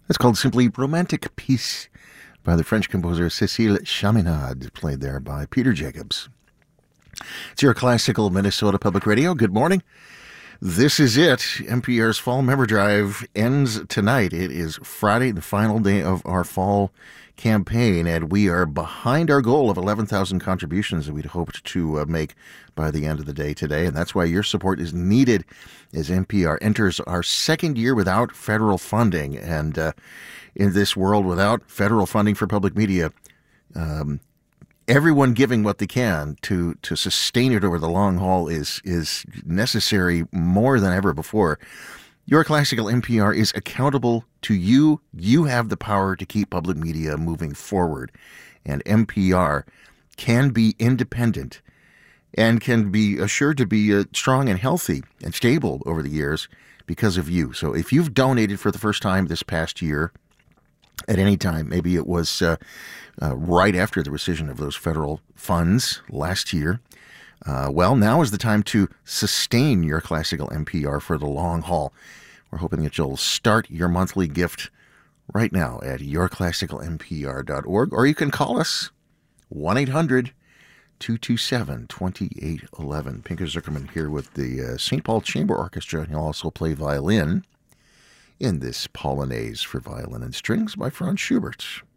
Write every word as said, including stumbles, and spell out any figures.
It's called simply Romantic Peace by the French composer Cécile Chaminade, played there by Peter Jacobs. It's your classical Minnesota Public Radio. Good morning. This is it. N P R's Fall Member Drive ends tonight. It is Friday, the final day of our fall campaign, and we are behind our goal of eleven thousand contributions that we'd hoped to uh, make by the end of the day today, and that's why your support is needed as N P R enters our second year without federal funding. And uh, in this world without federal funding for public media, um, everyone giving what they can to to sustain it over the long haul is is necessary more than ever before. Your classical N P R is accountable to you. You have the power to keep public media moving forward. And N P R can be independent and can be assured to be uh, strong and healthy and stable over the years because of you. So if you've donated for the first time this past year, at any time, maybe it was uh, uh, right after the rescission of those federal funds last year, Uh, well, now is the time to sustain your classical N P R for the long haul. We're hoping that you'll start your monthly gift right now at your classical N P R dot org, or you can call us one eight hundred two two seven two eight one one. Pinker Zuckerman here with the uh, Saint Paul Chamber Orchestra. He'll also play violin in this Polonaise for violin and strings by Franz Schubert.